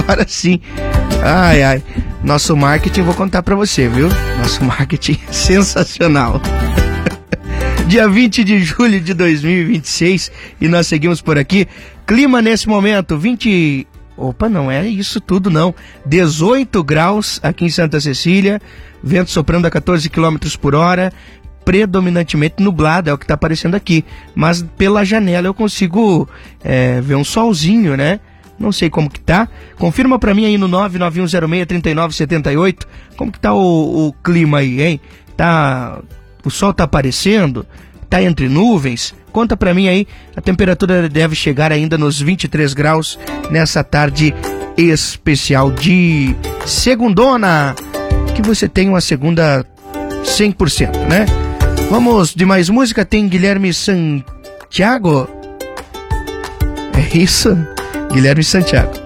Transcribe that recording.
Agora sim. Ai, ai. Nosso marketing, vou contar pra você, viu? Nosso marketing é sensacional. Dia 20 de julho de 2026 e nós seguimos por aqui. Clima nesse momento, 20... Opa, não é isso tudo não. 18 graus aqui em Santa Cecília, vento soprando a 14 km por hora, predominantemente nublado, é o que está aparecendo aqui. Mas pela janela eu consigo ver um solzinho, né? Não sei como que tá. Confirma pra mim aí no 991063978. Como que tá o clima aí, hein? O sol tá aparecendo? Tá entre nuvens? Conta pra mim aí. A temperatura deve chegar ainda nos 23 graus nessa tarde especial de segundona. Que você tenha uma segunda 100%, né? Vamos de mais música. Tem Guilherme Santiago. É isso? Guilherme Santiago.